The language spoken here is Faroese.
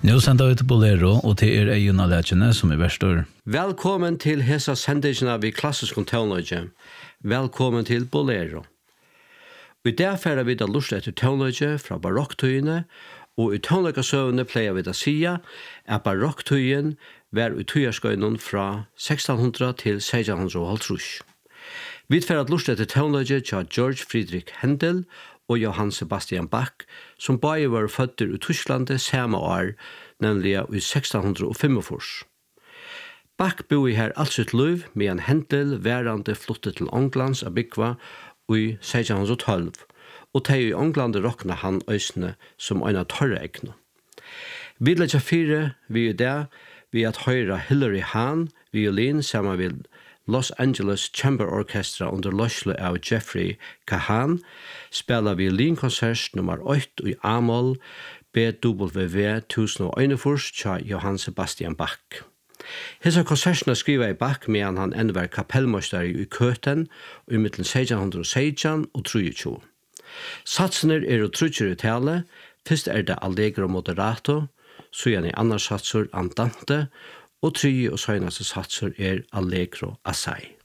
Nu sender vi til Bolero, og til Eion av Lætjene som verstor. Velkommen til hesa sendisjene vi klassisk toneløgje. Velkommen til Bolero. I dag færer vi da lust etter toneløgje fra barokktøyene, og i toneløgjesøvne pleier vi da sia at barokktøyen var i tøyerskøynen fra 1600 til 1650. Vi færer lust etter toneløgje til Georg Friedrich Händel og Johann Sebastian Bach, som bare var født i Tyskland samme år, nemlig i 1645. Bach bor her alt sitt liv, medan Händel værende flyttet til Englands av Bykva i 1612, og til i England råkna han øysene som en av tørre egna. Vi leggja fire vi i det, vi at høyra Hilary Hahn, violin, sammen med Los Angeles Chamber Orchestra under løsle av Jeffrey Kahan, spela violinkoncert nummer 8 i A-moll, BWV 1041 tja Johann Sebastian Bach. Hesa konsertene skriva i Bach medan han enn var kapellmøster i Køten i mittelen 1616 og 23. Satsene og trutjer i tale, først det allegro moderato, så i andre satser andante, og tredje og søgnaste satser allegro assai.